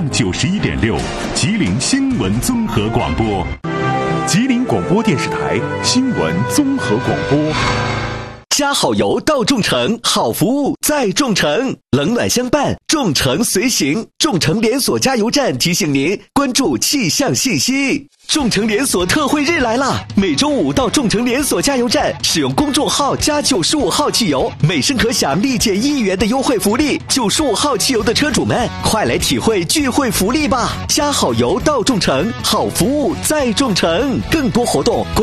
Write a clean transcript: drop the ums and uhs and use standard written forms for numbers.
91.6，吉林新闻综合广播，吉林广播电视台新闻综合广播。 加好油到众诚，好服务在众诚，冷暖相伴，众诚随行。众诚连锁加油站提醒您关注气象信息。众诚连锁特惠日来啦！每周五到众诚连锁加油站，使用公众号加95号汽油，每升可享立减1元的优惠福利。95号汽油的车主们，快来体会聚会福利吧！加好油到众诚，好服务在众诚，更多活动。